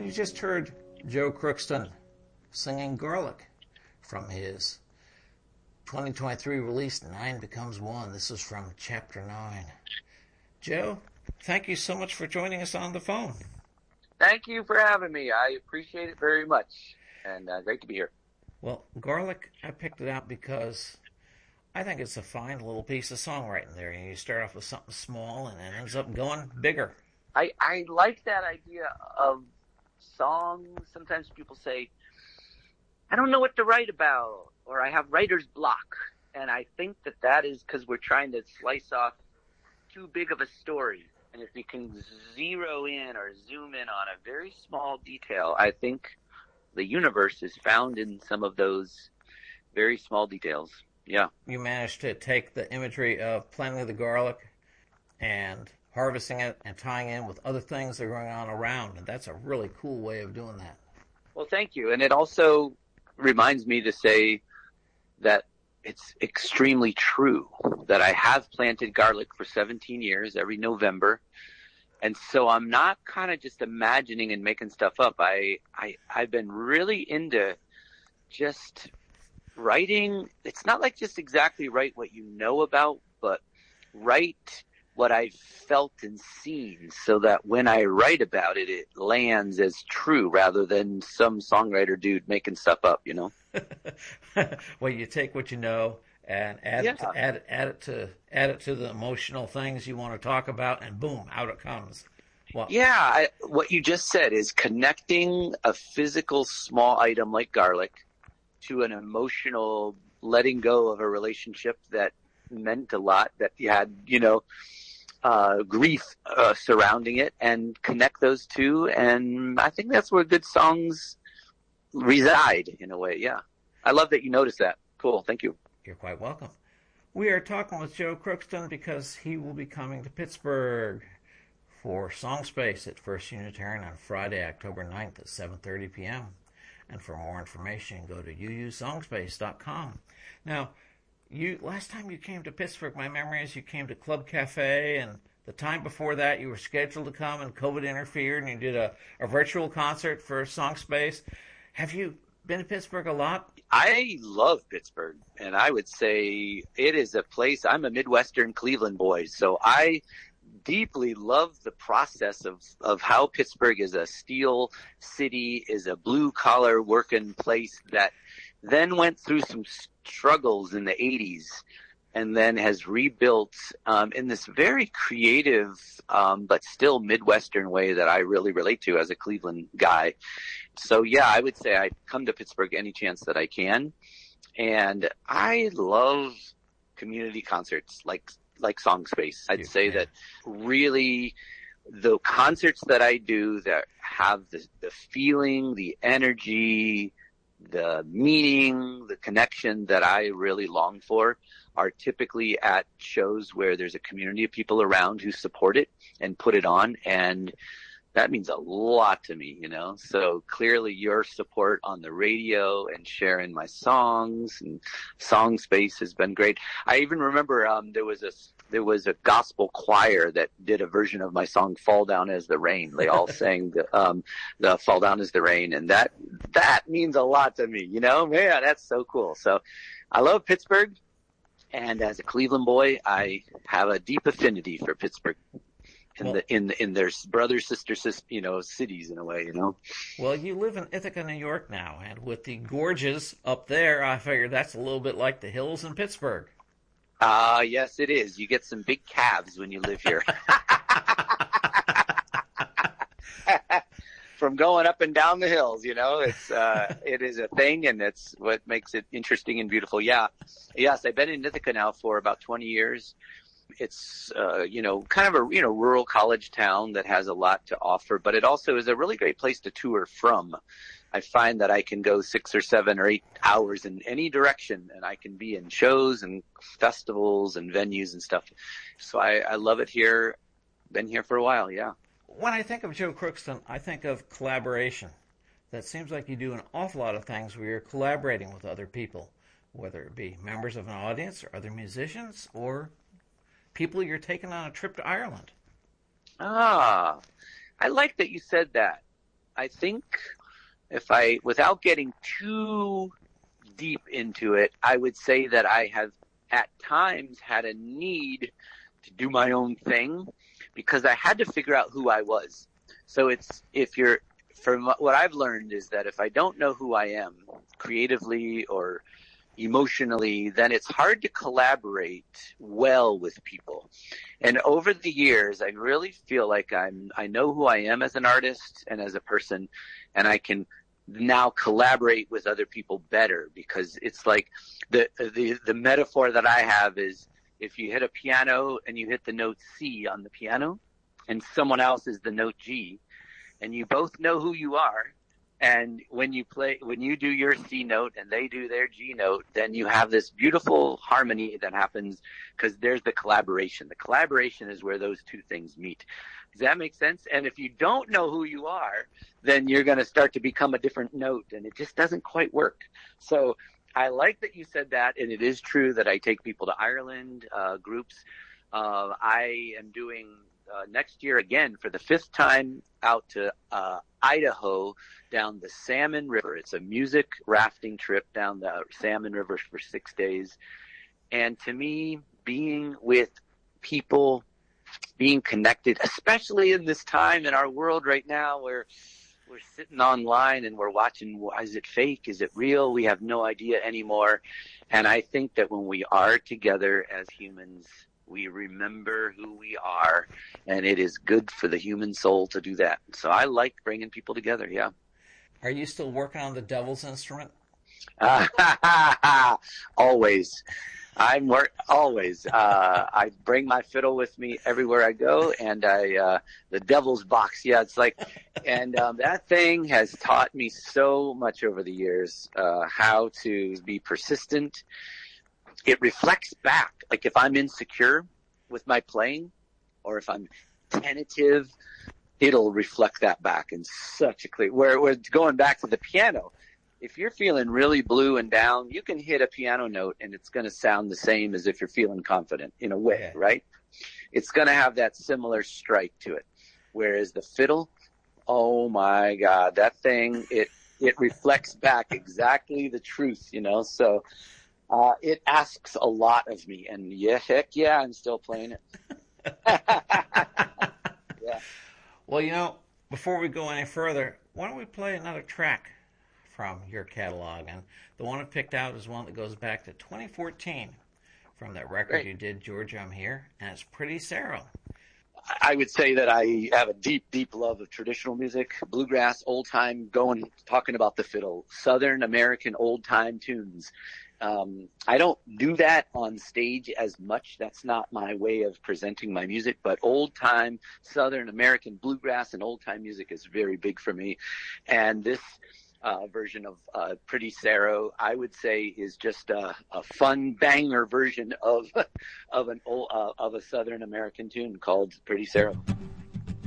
And you just heard Joe Crookston singing Garlic from his 2023 release, 9 Becomes One. This is from Chapter 9. Joe, thank you so much for joining us on the phone. Thank you for having me. I appreciate it very much, and great to be here. Well, Garlic, I picked it out because I think it's a fine little piece of songwriting there. You start off with something small, and it ends up going bigger. I like that idea of songs. Sometimes people say, I don't know what to write about, or I have writer's block. And I think that is because we're trying to slice off too big of a story. And if you can zero in or zoom in on a very small detail, I think the universe is found in some of those very small details. Yeah. You managed to take the imagery of planting the garlic and harvesting it and tying in with other things that are going on around. And that's a really cool way of doing that. Well, thank you. And it also reminds me to say that it's extremely true that I have planted garlic for 17 years every November. And so I'm not kind of just imagining and making stuff up. I've been really into just writing. It's not like just exactly write what you know about, but write what I've felt and seen so that when I write about it, it lands as true rather than some songwriter dude making stuff up, you know? Well, you take what you know and add it to the emotional things you want to talk about, and boom, out it comes. Well, yeah, what you just said is connecting a physical small item like garlic to an emotional letting go of a relationship that meant a lot, that you had, grief surrounding it, and connect those two. And I think that's where good songs reside in a way. Yeah. I love that you noticed that. Cool. Thank you. You're quite welcome. We are talking with Joe Crookston because he will be coming to Pittsburgh for Song Space at First Unitarian on Friday, October 9th at 7:30 p.m. And for more information, go to uusongspace.com. Now, last time you came to Pittsburgh, my memory is you came to Club Cafe, and the time before that you were scheduled to come and COVID interfered, and you did a virtual concert for Song Space. Have you been to Pittsburgh a lot? I love Pittsburgh, and I would say it is a place. I'm a Midwestern Cleveland boy, so I deeply love the process of how Pittsburgh is a steel city, is a blue-collar working place that then went through some struggles in the 80s and then has rebuilt in this very creative but still Midwestern way that I really relate to as a Cleveland guy. So, yeah, I would say I come to Pittsburgh any chance that I can. And I love community concerts like Song Space. I'd say that really the concerts that I do that have the feeling, the energy, the meaning, the connection that I really long for are typically at shows where there's a community of people around who support it and put it on. And that means a lot to me, So clearly your support on the radio and sharing my songs and Song Space has been great. I even remember there was a gospel choir that did a version of my song "Fall Down as the Rain." They all sang the "Fall Down as the Rain," and that means a lot to me. Man, that's so cool. So I love Pittsburgh, and as a Cleveland boy, I have a deep affinity for Pittsburgh. In their brother, sister, cities in a way, Well, you live in Ithaca, New York now, and with the gorges up there, I figure that's a little bit like the hills in Pittsburgh. Yes, it is. You get some big calves when you live here. From going up and down the hills, it is a thing, and it's what makes it interesting and beautiful. Yeah. Yes, I've been in Ithaca now for about 20 years. It's, kind of a, rural college town that has a lot to offer, but it also is a really great place to tour from. I find that I can go 6 or 7 or 8 hours in any direction, and I can be in shows and festivals and venues and stuff. So I love it here. Been here for a while, yeah. When I think of Joe Crookston, I think of collaboration. That seems like you do an awful lot of things where you're collaborating with other people, whether it be members of an audience or other musicians or people you're taking on a trip to Ireland. I like that you said that. I think without getting too deep into it, I would say that I have at times had a need to do my own thing because I had to figure out who I was. So from what I've learned is that if I don't know who I am creatively or emotionally, then it's hard to collaborate well with people. And over the years, I really feel like I know who I am as an artist and as a person, and I can now collaborate with other people better, because it's like the metaphor that I have is if you hit a piano and you hit the note C on the piano and someone else is the note G, and you both know who you are, and when you do your C note and they do their G note, then you have this beautiful harmony that happens because there's the collaboration. The collaboration is where those two things meet. Does that make sense? And if you don't know who you are, then you're going to start to become a different note, and it just doesn't quite work. So I like that you said that, and it is true that I take people to Ireland, groups. I am doing next year again for the 5th time out to Idaho down the Salmon River. It's a music rafting trip down the Salmon River for 6 days. And to me, being with people, being connected, especially in this time in our world right now where we're sitting online and we're watching, is it fake? Is it real? We have no idea anymore. And I think that when we are together as humans, we remember who we are, and it is good for the human soul to do that. So I like bringing people together, yeah. Are you still working on the devil's instrument? Always. Always. I bring my fiddle with me everywhere I go, and the devil's box. Yeah, it's like, and that thing has taught me so much over the years, how to be persistent. It reflects back. Like if I'm insecure with my playing, or if I'm tentative, it'll reflect that back in such a clear. Where we're going back to the piano. If you're feeling really blue and down, you can hit a piano note and it's going to sound the same as if you're feeling confident in a way, right? It's going to have that similar strike to it. Whereas the fiddle, oh my God, that thing, it reflects back exactly the truth, so it asks a lot of me, and heck yeah, I'm still playing it. Yeah. Well, before we go any further, why don't we play another track from your catalog? And the one I picked out is one that goes back to 2014 from that record Great. You did, Georgia, I'm Here, and it's Pretty Sarah. I would say that I have a deep, deep love of traditional music, bluegrass, old time, talking about the fiddle, Southern American old time tunes. I don't do that on stage as much. That's not my way of presenting my music, but old time Southern American bluegrass and old time music is very big for me. And this version of Pretty Sarah, I would say, is just a fun banger version of a Southern American tune called Pretty Sarah.